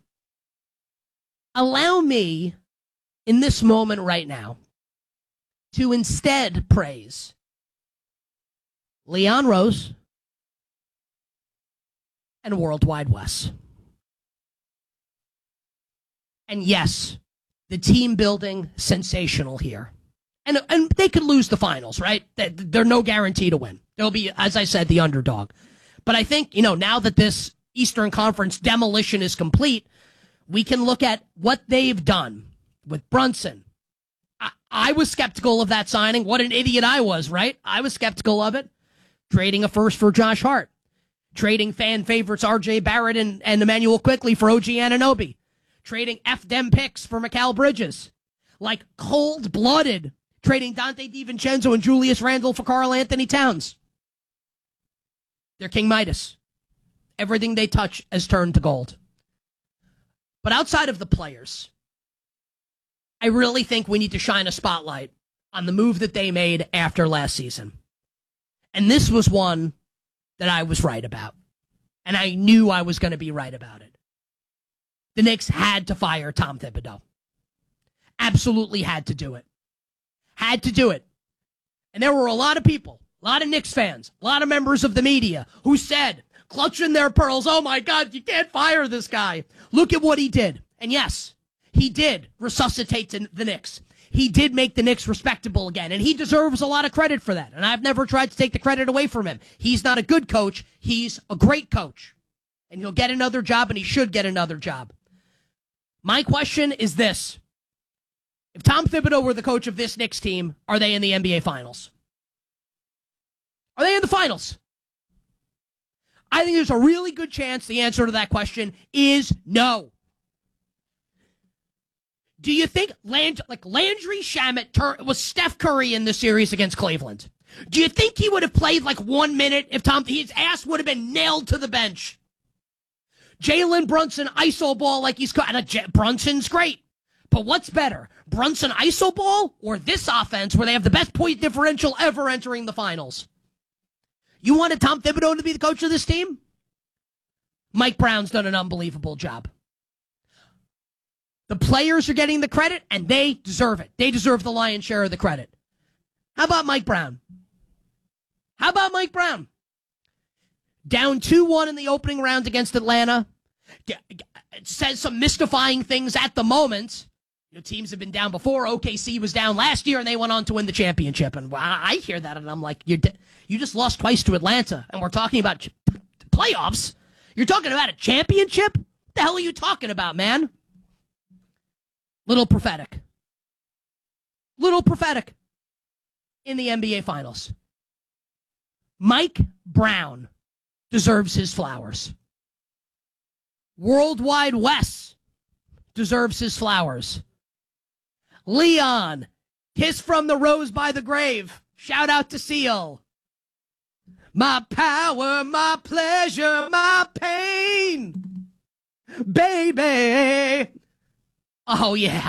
Allow me, in this moment right now, to instead praise Leon Rose and Worldwide Wes. And yes, the team building, sensational here. And, and they could lose the finals, right? They're no guarantee to win. They'll be, as I said, the underdog. But I think, you know, now that this Eastern Conference demolition is complete, we can look at what they've done with Brunson. I, I was skeptical of that signing. What an idiot I was, right? I was skeptical of it. Trading a first for Josh Hart. Trading fan favorites R J Barrett and, and Emmanuel Quickley for O G Anunoby. Trading F-Dem picks for Mikal Bridges. Like cold-blooded. Trading Dante DiVincenzo and Julius Randle for Karl Anthony Towns. They're King Midas. Everything they touch has turned to gold. But outside of the players, I really think we need to shine a spotlight on the move that they made after last season. And this was one that I was right about. And I knew I was going to be right about it. The Knicks had to fire Tom Thibodeau. Absolutely had to do it. Had to do it. And there were a lot of people, a lot of Knicks fans, a lot of members of the media who said, clutching their pearls, oh my God, you can't fire this guy. Look at what he did. And yes, he did resuscitate the Knicks. He did make the Knicks respectable again, and he deserves a lot of credit for that. And I've never tried to take the credit away from him. He's not a good coach. He's a great coach. And he'll get another job, and he should get another job. My question is this. If Tom Thibodeau were the coach of this Knicks team, are they in the N B A Finals? Are they in the Finals? I think there's a really good chance the answer to that question is no. Do you think Land- like Landry Shamet tur- was Steph Curry in the series against Cleveland? Do you think he would have played like one minute if Tom his ass would have been nailed to the bench? Jalen Brunson iso ball like he's got. J- Brunson's great, but what's better, Brunson iso ball or this offense where they have the best point differential ever entering the finals? You wanted Tom Thibodeau to be the coach of this team? Mike Brown's done an unbelievable job. The players are getting the credit, and they deserve it. They deserve the lion's share of the credit. How about Mike Brown? How about Mike Brown? Down two one in the opening round against Atlanta. It says some mystifying things at the moment. You know, teams have been down before. O K C was down last year, and they went on to win the championship. And I hear that, and I'm like, you you just lost twice to Atlanta, and we're talking about ch- playoffs? You're talking about a championship? What the hell are you talking about, man? Little prophetic. Little prophetic. in the N B A Finals. Mike Brown deserves his flowers. Worldwide Wes deserves his flowers. Leon, kiss from the rose by the grave. Shout out to Seal. My power, my pleasure, my pain. Baby. Oh, yeah.